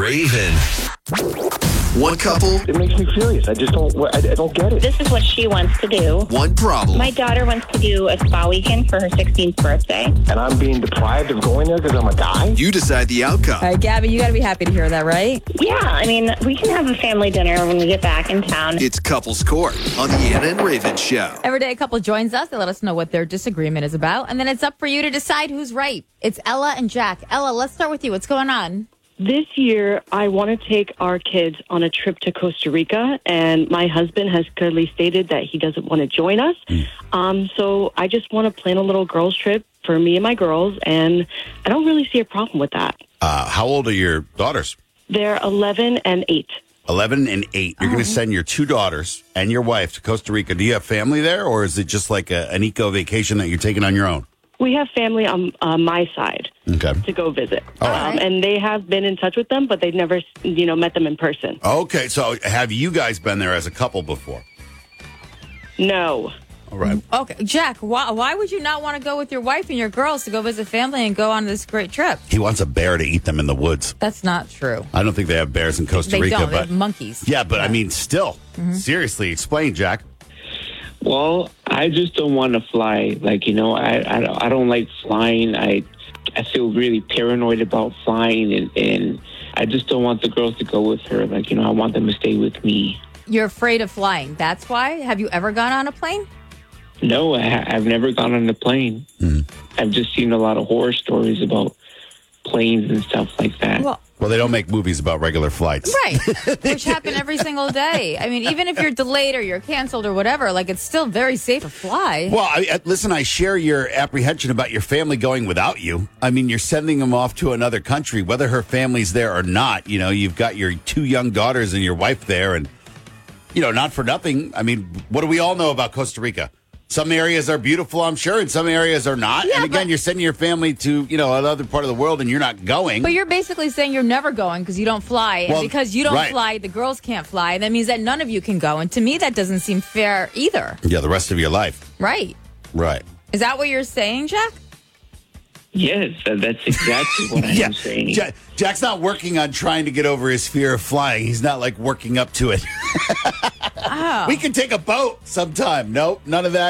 Raven. One couple, It makes me furious. I just don't get it. This is what she wants to do. one problem. My daughter wants to do a spa weekend for her 16th birthday. And I'm being deprived of going there because I'm a guy? You decide the outcome. All right, Gabby, you got to be happy to hear that, right? Yeah, I mean, we can have a family dinner when we get back in town. It's Couples Court on the Anna and Raven Show. Every day a couple joins us. They let us know what their disagreement is about. And then it's up for you to decide who's right. It's Ella and Jack. Ella, let's start with you. What's going on? This year, I want to take our kids on a trip to Costa Rica, and my husband has clearly stated that he doesn't want to join us. So I just want to plan a little girls' trip for me and my girls, and I don't really see a problem with that. How old are your daughters? They're 11 and 8. 11 and 8. You're going to send your two daughters and your wife to Costa Rica. Do you have family there, or is it just like an eco vacation that you're taking on your own? We have family on my side Okay. to go visit, All right. and they have been in touch with them, but they've never, met them in person. Okay, so have you guys been there as a couple before? No. All right. Okay, Jack, why would you not want to go with your wife and your girls to go visit family and go on this great trip? He wants a bear to eat them in the woods. That's not true. I don't think they have bears in Costa They Rica, don't. They but have monkeys. yeah, but I mean, still, seriously, explain, Jack. Well, I just don't want to fly. I don't like flying. I feel really paranoid about flying, and I just don't want the girls to go with her. I want them to stay with me. You're afraid of flying. That's why? Have you ever gone on a plane? No, I've never gone on a plane. I've just seen a lot of horror stories about planes and stuff like that. Well, they don't make movies about regular flights. Right, which happen every single day. I mean, even if you're delayed or you're canceled or whatever, it's still very safe to fly. Well, listen, I share your apprehension about your family going without you. I mean, you're sending them off to another country, whether her family's there or not. You've got your two young daughters and your wife there. And, not for nothing. I mean, what do we all know about Costa Rica? Some areas are beautiful, I'm sure, and some areas are not. Yeah, and again, you're sending your family to, another part of the world and you're not going. But you're basically saying you're never going because you don't fly. Well, and because you don't right. fly, the girls can't fly. That means that none of you can go. And to me, that doesn't seem fair either. Yeah, the rest of your life. Right. Right. Is that what you're saying, Jack? Yes, that's exactly what I'm saying. Jack's not working on trying to get over his fear of flying. He's not working up to it. We can take a boat sometime. Nope, none of that.